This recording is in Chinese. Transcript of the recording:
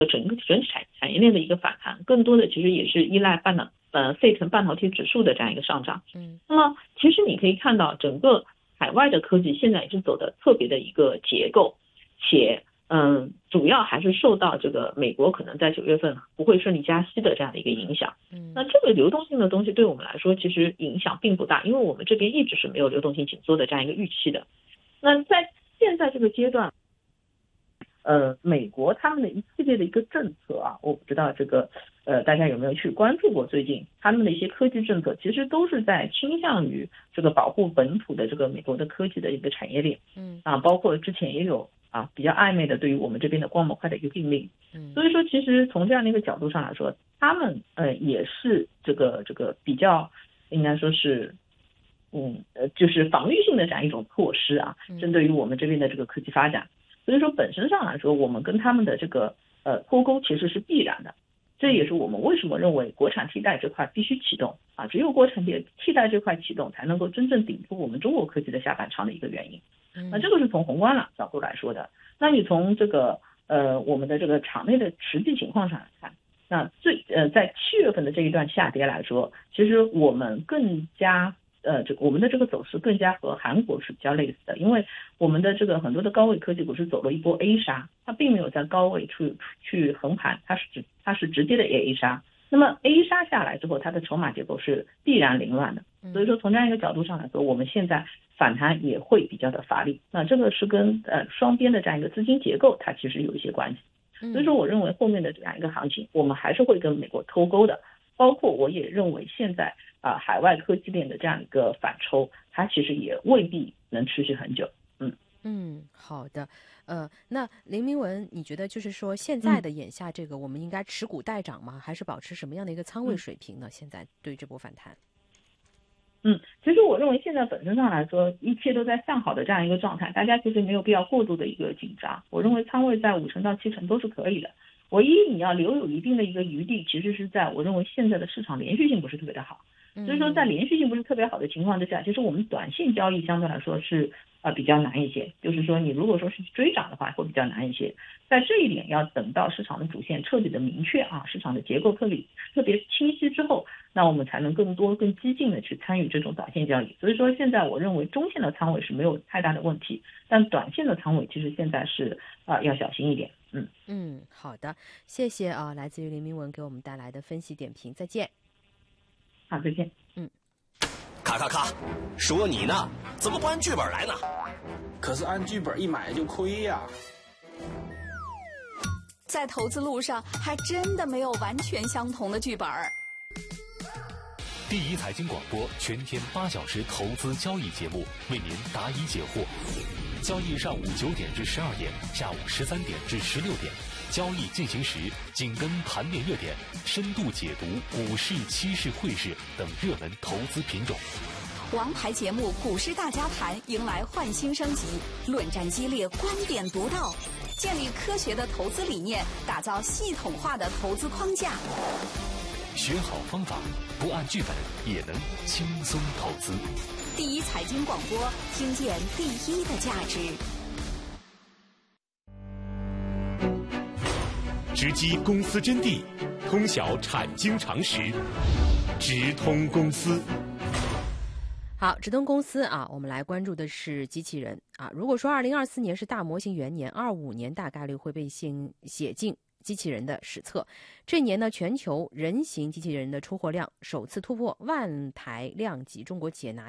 整体产业链的一个反弹，更多的其实也是依赖费城半导体指数的这样一个上涨。那么其实你可以看到，整个海外的科技现在也是走的特别的一个结构，且主要还是受到这个美国可能在9月份不会顺利加息的这样的一个影响。那这个流动性的东西对我们来说其实影响并不大，因为我们这边一直是没有流动性紧缩的这样一个预期的。那在现在这个阶段，美国他们的一系列的一个政策啊，我不知道这个大家有没有去关注过，最近他们的一些科技政策其实都是在倾向于这个保护本土的这个美国的科技的一个产业链。包括之前也有比较暧昧的对于我们这边的光模块的一个禁令。所以说其实从这样的一个角度上来说，他们也是这个比较应该说是就是防御性的这样一种措施啊，针对于我们这边的这个科技发展。所以说本身上来说，我们跟他们的这个脱钩其实是必然的。这也是我们为什么认为国产替代这块必须启动只有国产替代这块启动，才能够真正顶住我们中国科技的下半场的一个原因。那这个是从宏观角度来说的。那你从这个我们的这个场内的实际情况上来看，那在7月份的这一段下跌来说，其实我们更加我们的这个走势更加和韩国是比较类似的，因为我们的这个很多的高位科技股是走了一波 A 杀，它并没有在高位去横盘，它是直接的 A 杀。那么 A 杀下来之后，它的筹码结构是必然凌乱的。所以说从这样一个角度上来说，我们现在反弹也会比较的乏力。那这个是跟双边的这样一个资金结构它其实有一些关系。所以说我认为后面的这样一个行情，我们还是会跟美国脱钩的。包括我也认为现在海外科技链的这样一个反抽，它其实也未必能持续很久。 好的。那林明文，你觉得就是说现在的眼下这个，我们应该持股待涨吗？还是保持什么样的一个仓位水平呢？现在对这波反弹？ 其实我认为现在本身上来说，一切都在向好的这样一个状态，大家其实没有必要过度的一个紧张。我认为仓位在5成到7成都是可以的。唯一你要留有一定的一个余地，其实是在我认为现在的市场连续性不是特别的好。所以说在连续性不是特别好的情况之下，其实我们短线交易相对来说是比较难一些。就是说你如果说是追涨的话会比较难一些。在这一点要等到市场的主线彻底的明确市场的结构特别清晰之后，那我们才能更激进的去参与这种短线交易。所以说现在我认为中线的仓位是没有太大的问题，但短线的仓位其实现在是要小心一点。 好的，谢谢来自于林明文给我们带来的分析点评，再见。 好，再见。 咔，说你呢，怎么不按剧本来呢？ 可是按剧本一买就亏呀。 在投资路上还真的没有完全相同的剧本。 第一财经广播全天8小时投资交易节目，为您答疑解惑。交易上午9点至12点，下午13点至16点。交易进行时，紧跟盘面热点，深度解读股市、期市、汇市等热门投资品种。 王牌节目《股市大家谈》迎来焕新升级，论战激烈，观点独到，建立科学的投资理念，打造系统化的投资框架。 学好方法，不按剧本也能轻松投资。 第一财经广播，听见第一的价值。 直击公司真谛，通晓产经常识，直通公司。 好，直通公司我们来关注的是机器人如果说2024年是大模型元年，25年大概率会被写进机器人的史册。这一年呢，全球人形机器人的出货量首次突破1万台量级，中国企业拿